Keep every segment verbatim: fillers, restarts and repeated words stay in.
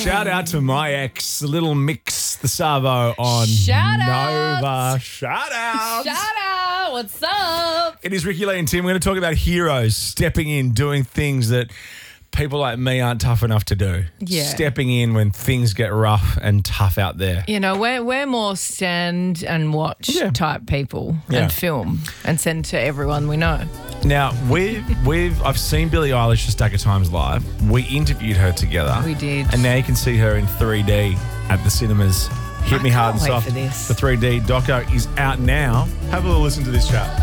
Shout out to my ex, the little mix, the Savo on Shout out. Nova. Shout out. Shout out. What's up? It is Ricky Lee and Tim. We're going to talk about heroes stepping in, doing things that people like me aren't tough enough to do. Yeah. Stepping in when things get rough and tough out there. You know, we're we're more stand and watch Yeah. type people Yeah. and film and send to everyone we know. Now, we've, we've, I've seen Billie Eilish a stack of times live. We interviewed her together. We did. And now you can see her in three D at the cinemas. Hit I Me Hard and can't wait Soft. for this. The three D doco is out now. Have a little listen to this chat.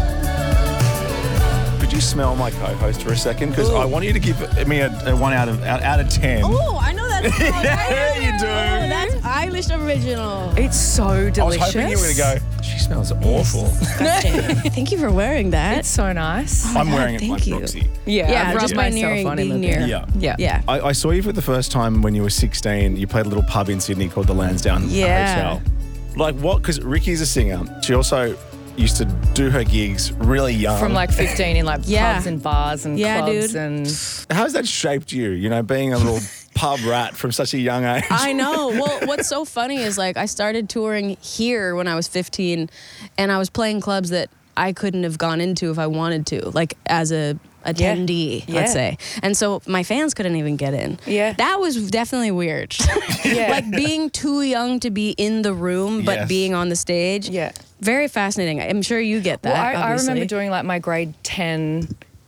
Could you smell my co-host for a second? Because I want you to give me a, a one out of out, out of ten. Oh, I know that song. Yeah, you do. Oh, that's Eilish original. It's so delicious. I was hoping you were going to go, she smells awful. Thank you for wearing that. It's so nice. I'm God, wearing it thank by you. proxy. Yeah, Yeah, I've just rubbed by myself near- on him a being bit. near. Yeah. Yeah. Yeah. I, I saw you for the first time when you were sixteen. You played a little pub in Sydney called the Lansdowne Yeah. Hotel. Like what? Because Ricky's a singer. She also used to do her gigs really young. From like fifteen in like Yeah. pubs and bars and Yeah, clubs dude. and How's that shaped you? You know, being a little pub rat from such a young age. I know. Well, what's so funny is like I started touring here when I was fifteen, and I was playing clubs that I couldn't have gone into if I wanted to, like as a attendee, Yeah. let's say. And so my fans couldn't even get in. Yeah. That was definitely weird. Yeah. Like being too young to be in the room, but Yes. being on the stage. Yeah. Very fascinating. I'm sure you get that. Well, I, I obviously. remember doing like my grade ten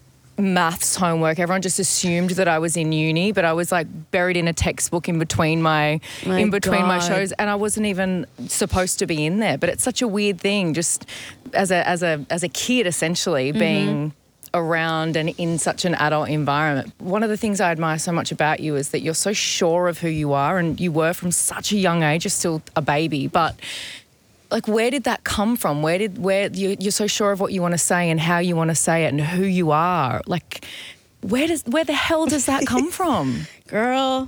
maths homework. Everyone just assumed that I was in uni, but I was like buried in a textbook in between my, My in between my God. shows, and I wasn't even supposed to be in there. But it's such a weird thing, just as a as a as a kid, essentially Mm-hmm. being around and in such an adult environment. One of the things I admire so much about you is that you're so sure of who you are, and you were from such a young age. You're still a baby, but like, where did that come from? Where did where you, you're so sure of what you want to say and how you want to say it and who you are? Like, where does where the hell does that come from? Girl,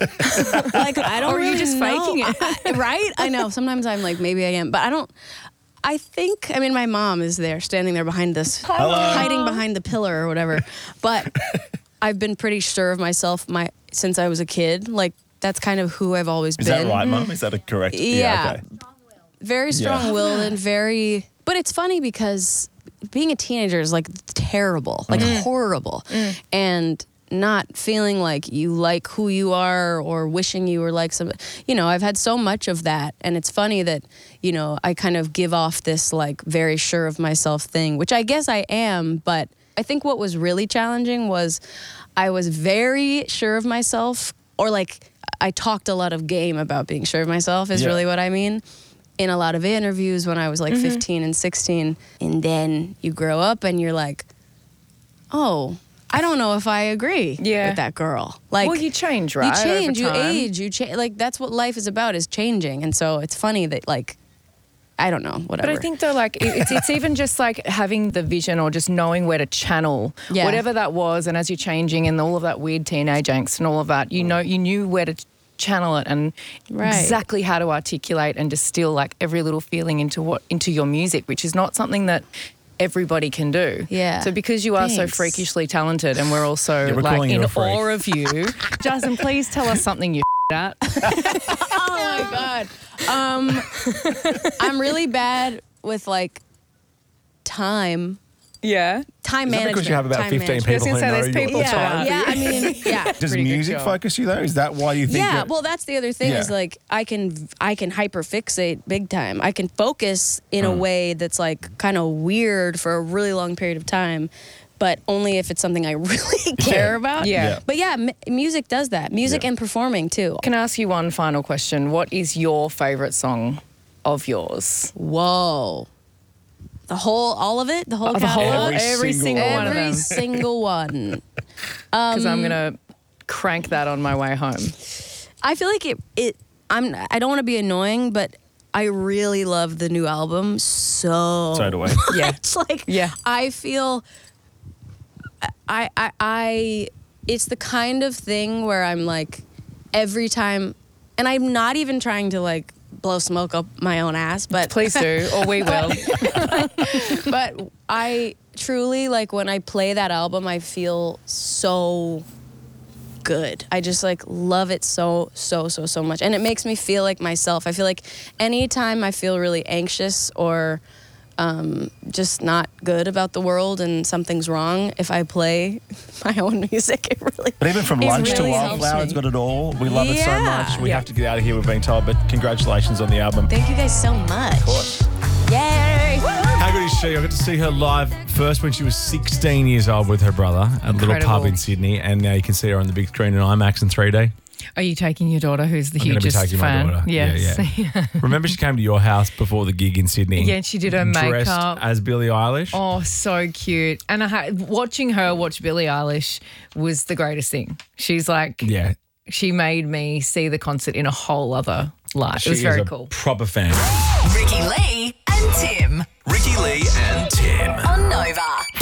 like I don't Or are you really just know. faking it? I- right? I know. Sometimes I'm like, maybe I am, but I don't. I think. I mean, my mom is there, standing there behind this, hiding behind the pillar or whatever. But I've been pretty sure of myself my since I was a kid. Like that's kind of who I've always Is been. that right, Mum? Is that a correct? Yeah. okay. Very strong-willed and very. But it's funny because being a teenager is like terrible, like horrible, and not feeling like you like who you are or wishing you were like some. You know, I've had so much of that, and it's funny that you know I kind of give off this like very sure of myself thing, which I guess I am, but I think what was really challenging was I was very sure of myself, or like I talked a lot of game about being sure of myself is Yeah. really what I mean. In a lot of interviews when I was like fifteen and sixteen. And then you grow up and you're like, oh, I don't know if I agree Yeah. with that girl. Like, Well, you change, right? You change, over you time. age, you change. Like, that's what life is about, is changing. And so it's funny that, like, I don't know, whatever. But I think though, like it- it's it's even just like having the vision or just knowing where to channel Yeah. whatever that was, and as you're changing and all of that weird teenage angst and all of that, you know, you knew where to channel it and Right. exactly how to articulate and distill like every little feeling into what into your music, which is not something that everybody can do. Yeah. So because you are so Thanks. freakishly talented, and we're also Yeah, we're like calling you in a freak. awe of you, Justin, please tell us something you at. oh my God. Um, I'm really bad with, like, time. Yeah. Time Is that management. because you have about time fifteen management. people I was who gonna know say, there's your people time? to- Yeah, I mean, yeah. Does Pretty good music job. focus you though? Is that why you think? Yeah, that- well, that's the other thing is Yeah. like I can I can hyperfixate big time. I can focus in a Mm. way that's like kind of weird for a really long period of time, but only if it's something I really care about. Yeah. Yeah. But yeah, m- music does that. Music Yeah. and performing too. Can I ask you one final question? What is your favourite song of yours? Whoa. The whole, all of it, the whole Oh, the whole, catalog, Every every, single single one. one of every them. single one. Because I'm gonna crank that on my way home. I feel like it. It. I'm. I don't want to be annoying, but I really love the new album so. So do we. Yeah. It's like Yeah. I feel I, I I it's the kind of thing where I'm like every time, and I'm not even trying to like blow smoke up my own ass, but Please do, or we will. but I truly like when I play that album I feel so good. I just like love it so, so, so, so much. And it makes me feel like myself. I feel like anytime I feel really anxious or um, just not good about the world and something's wrong, if I play my own music, it really But even from it lunch really to helps Wildflower, me. it's got it all. We love it so Yeah. much. We Yeah. have to get out of here, we've been told, but congratulations on the album. Thank you guys so much. Of course. Yay! How good is she? I got to see her live first when she was sixteen years old with her brother at a little pub Incredible. in Sydney, and now you can see her on the big screen in IMAX in three D. Are you taking your daughter, who's the I'm going to be hugest taking fan? my daughter. Yes. Yeah, yeah. Remember she came to your house before the gig in Sydney? Yeah, and she did her dressed makeup. as Billie Eilish. Oh, so cute. And I had, watching her watch Billie Eilish was the greatest thing. She's like, Yeah. she made me see the concert in a whole other light. She It was is very a cool. proper fan. Ricky Lee and Tim Ricky Lee and Tim. on Nova.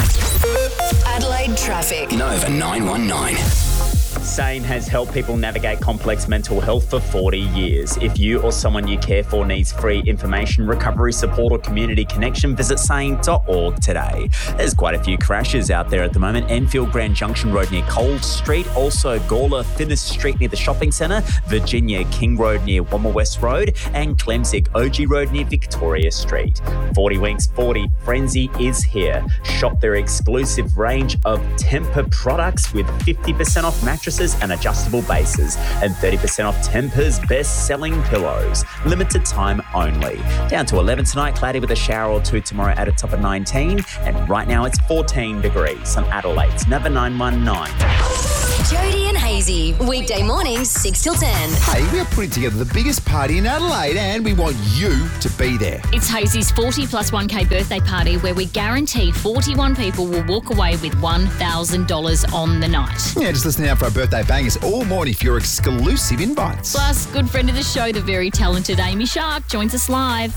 Adelaide traffic. Nova nine one nine. SANE has helped people navigate complex mental health for forty years. If you or someone you care for needs free information, recovery support or community connection, visit sane dot org today. There's quite a few crashes out there at the moment. Enfield Grand Junction Road near Cold Street, also Gawler Finnis Street near the shopping centre, Virginia King Road near Wommer West Road, and Clemsick O G Road near Victoria Street. forty Winks forty Frenzy is here. Shop their exclusive range of Tempur products with fifty percent off mattresses and adjustable bases and thirty percent off Tempur's best-selling pillows. Limited time only. Down to eleven tonight, cloudy with a shower or two tomorrow at a top of nineteen, and right now it's fourteen degrees on Adelaide's Nova nine one nine. Jody and Hazy, weekday mornings six till ten. Hey, we are putting together the biggest party in Adelaide and we want you to be there. It's Hazy's forty plus one K birthday party where we guarantee forty-one people will walk away with one thousand dollars on the night. Yeah, just listen out for our birthday bangers all morning for your exclusive invites. Plus, good friend of the show, the very talented Amy Shark, joins us live.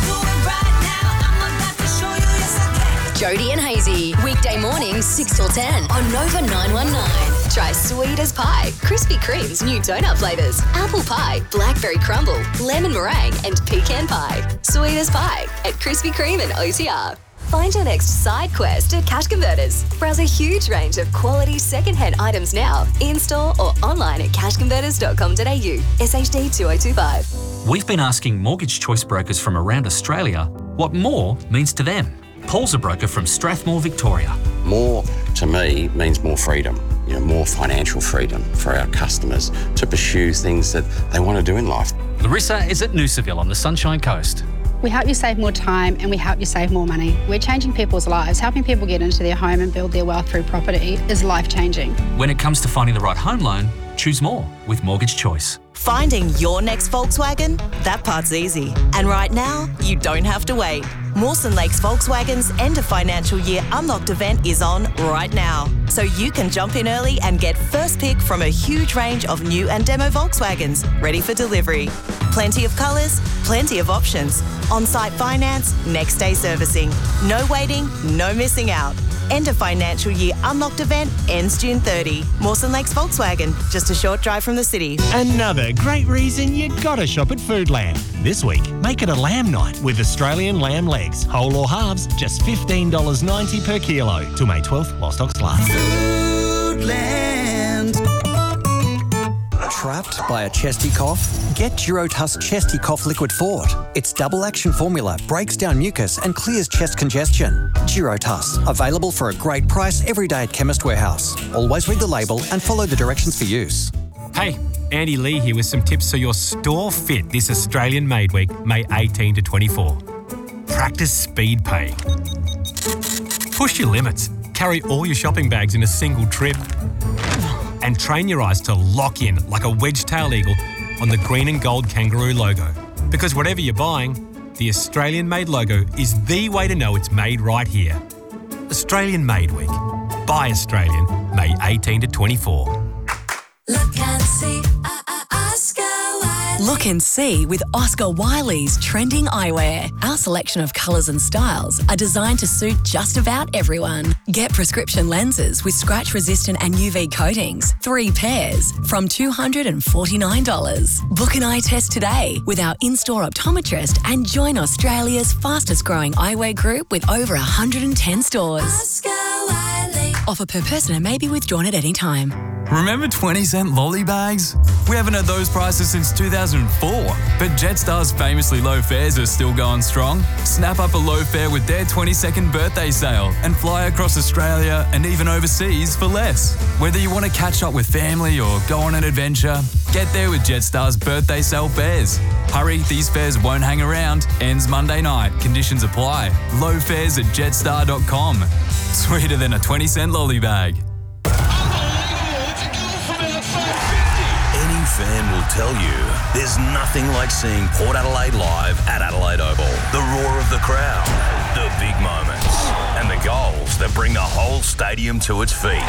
Jody and Hazy, weekday mornings six till ten on Nova nine one nine. Try sweet as pie, Krispy Kreme's new donut flavours, apple pie, blackberry crumble, lemon meringue, and pecan pie. Sweet as pie at Krispy Kreme and O T R. Find your next side quest at Cash Converters. Browse a huge range of quality second-hand items now, in-store or online at cash converters dot com dot a u. S H D two oh two five. We've been asking mortgage choice brokers from around Australia what more means to them. Paul's a broker from Strathmore, Victoria. More, to me, means more freedom, you know, more financial freedom for our customers to pursue things that they want to do in life. Larissa is at Noosaville on the Sunshine Coast. We help you save more time and we help you save more money. We're changing people's lives. Helping people get into their home and build their wealth through property is life-changing. When it comes to finding the right home loan, choose more with Mortgage Choice. Finding your next Volkswagen? That part's easy. And right now, you don't have to wait. Mawson Lakes Volkswagen's end of financial year unlocked event is on right now. So you can jump in early and get first pick from a huge range of new and demo Volkswagens ready for delivery. Plenty of colours, plenty of options. On-site finance, next day servicing. No waiting, no missing out. End of financial year unlocked event ends June thirtieth. Mawson Lakes Volkswagen, just a short drive from the city. Another great reason you gotta shop at Foodland. This week, make it a lamb night with Australian lamb legs. Whole or halves, just fifteen dollars ninety per kilo. Till May twelfth while stocks last. Foodland. Trapped by a chesty cough? Get Durotuss Chesty Cough Liquid Fort. Its double action formula breaks down mucus and clears chest congestion. Durotuss, available for a great price every day at Chemist Warehouse. Always read the label and follow the directions for use. Hey, Andy Lee here with some tips so you're store fit this Australian Made Week, May eighteenth to twenty-four. Practice speed paying. Push your limits. Carry all your shopping bags in a single trip. And train your eyes to lock in like a wedge-tailed eagle on the green and gold kangaroo logo. Because whatever you're buying, the Australian-made logo is the way to know it's made right here. Australian Made Week. Buy Australian, May eighteenth to twenty-four. Look and see, uh, uh, Oscar Wiley. Look and see with Oscar Wiley's trending eyewear. Our selection of colours and styles are designed to suit just about everyone. Get prescription lenses with scratch-resistant and U V coatings, three pairs, from two hundred forty-nine dollars. Book an eye test today with our in-store optometrist and join Australia's fastest-growing eyewear group with over one hundred ten stores. Oscar Wiley. Offer per person and may be withdrawn at any time. Remember twenty cent lolly bags? We haven't had those prices since two thousand four, but Jetstar's famously low fares are still going strong. Snap up a low fare with their twenty-second birthday sale and fly across Australia and even overseas for less. Whether you want to catch up with family or go on an adventure, get there with Jetstar's birthday sale fares. Hurry, these fares won't hang around. Ends Monday night. Conditions apply. Low fares at jetstar dot com. Sweeter than a twenty cent lolly bag. Any fan will tell you there's nothing like seeing Port Adelaide live at Adelaide Oval. The roar of the crowd, the big moments, and the goals that bring the whole stadium to its feet.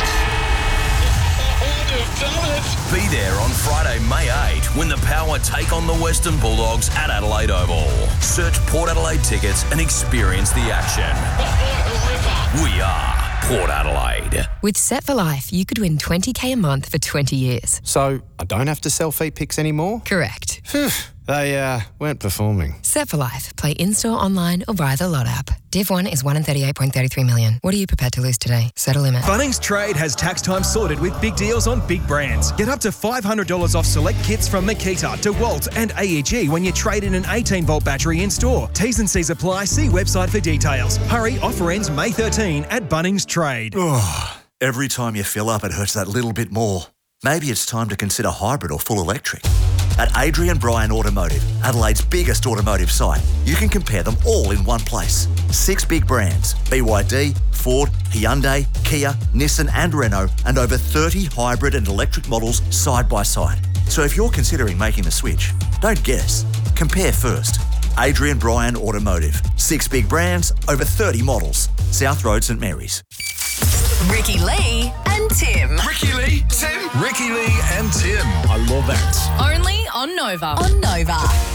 Be there on Friday, May eighth, when the Power take on the Western Bulldogs at Adelaide Oval. Search Port Adelaide tickets and experience the action. We are Port Adelaide. With Set for Life, you could win twenty K a month for twenty years. So I don't have to sell feet pics anymore? Correct. They uh, weren't performing. Set for Life. Play in-store, online or via the Lot app. Div one is one in thirty-eight point three three million. What are you prepared to lose today? Set a limit. Bunnings Trade has tax time sorted with big deals on big brands. Get up to five hundred dollars off select kits from Makita, DeWalt and A E G when you trade in an eighteen volt battery in store. T's and C's apply. See website for details. Hurry, offer ends May thirteenth at Bunnings Trade. Oh, every time you fill up, it hurts that little bit more. Maybe it's time to consider hybrid or full electric. At Adrian Bryan Automotive, Adelaide's biggest automotive site, you can compare them all in one place. Six big brands, B Y D, Ford, Hyundai, Kia, Nissan and Renault, and over thirty hybrid and electric models side by side. So if you're considering making the switch, don't guess. Compare first. Adrian Bryan Automotive. Six big brands, over thirty models. South Road, St Mary's. Ricky Lee and Tim. Ricky Lee, Tim. Ricky Lee and Tim. I love that. Only on Nova. On Nova.